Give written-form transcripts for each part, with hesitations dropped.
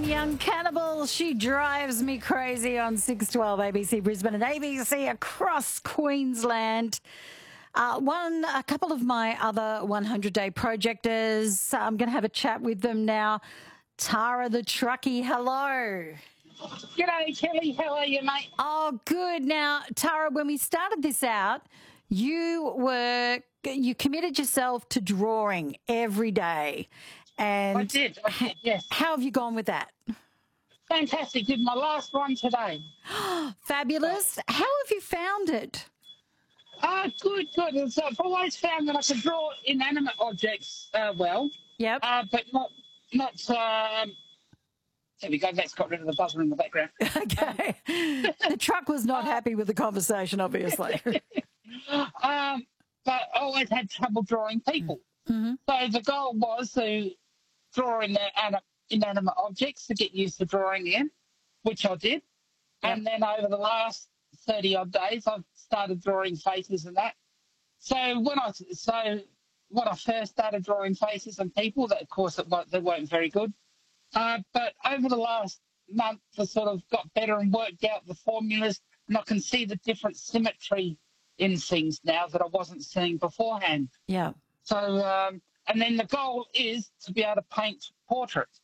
Young Cannibal. She drives me crazy on 612 ABC Brisbane and ABC across Queensland. A couple of my other 100-day projectors. I'm going to have a chat with them now. Tara the Truckie, hello. G'day, Kelly. How are you, mate? Oh, good. Now, Tara, when we started this out, you committed yourself to drawing every day. And I did, yes. How have you gone with that? Fantastic. Did my last one today. Fabulous. How have you found it? Good. So I've always found that I can draw inanimate objects well. Yep. But not. There we go. That's got rid of the buzzer in the background. Okay. The truck was not happy with the conversation, obviously. But I always had trouble drawing people. Mm-hmm. So the goal was to draw in inanimate objects to get used to drawing in, which I did. Yep. And then over the last 30-odd days, I've started drawing faces and that. So when I first started drawing faces and people, that of course they weren't very good. But over the last month, I sort of got better and worked out the formulas, and I can see the different symmetry in things now that I wasn't seeing beforehand. Yeah. So, and then the goal is to be able to paint portraits.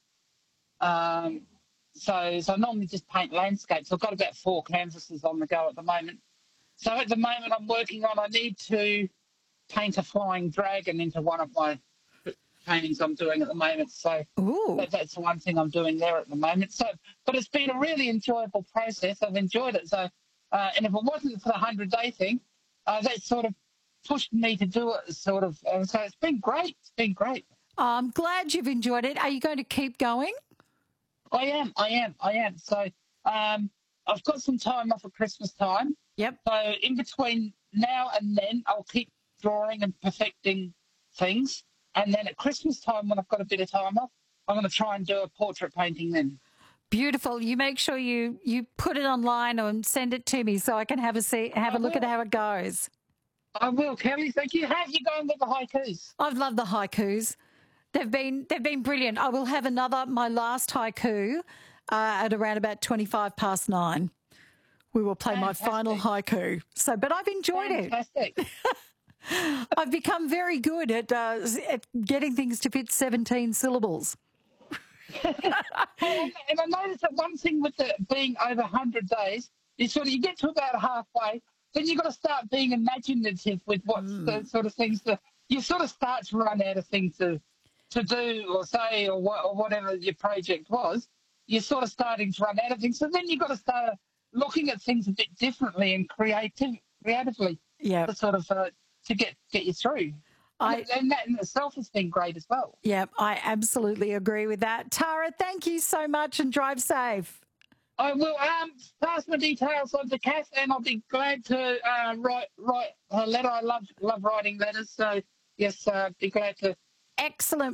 So I normally just paint landscapes. I've got about 4 canvases on the go at the moment. So at the moment I'm working on, I need to paint a flying dragon into one of my paintings I'm doing at the moment. So that's the one thing I'm doing there at the moment. So, but it's been a really enjoyable process. I've enjoyed it. So, and if it wasn't for the 100-day thing, that sort of pushed me to do it so it's been great. It's been great. I'm glad you've enjoyed it. Are you going to keep going? I am. So I've got some time off at Christmas time. Yep. So in between now and then, I'll keep drawing and perfecting things. And then at Christmas time, when I've got a bit of time off, I'm going to try and do a portrait painting then. Beautiful. You make sure you put it online and send it to me so I can have a look at how it goes. I will, Kelly. Thank you. How are you going with the haikus? I've loved the haikus. They've been brilliant. I will have my last haiku at around about 9:25. We will play my final haiku. But I've enjoyed it. I've become very good at getting things to fit 17 syllables. And I noticed that one thing with being over 100 days is you get to about halfway, then you've got to start being imaginative with what's the sort of things that you sort of start to run out of things to do or say or whatever your project was. You're sort of starting to run out of things. So then you've got to start looking at things a bit differently and creatively. Yeah. To sort of to get you through. And that in itself has been great as well. Yeah, I absolutely agree with that. Tara, thank you so much and drive safe. I will pass my details on to Kath, and I'll be glad to write a letter. I love writing letters, so yes, be glad to. Excellent.